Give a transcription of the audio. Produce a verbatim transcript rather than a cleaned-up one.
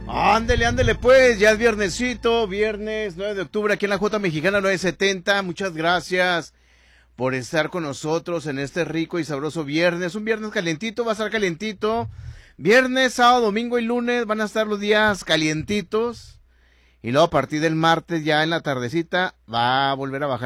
Ándele, ándele pues, ya es viernesito, viernes nueve de octubre aquí en la J Mexicana nueve setenta. Muchas gracias por estar con nosotros en este rico y sabroso viernes. Un viernes calientito, va a estar calientito. Viernes, sábado, domingo y lunes van a estar los días calientitos. Y luego a partir del martes ya en la tardecita va a volver a bajar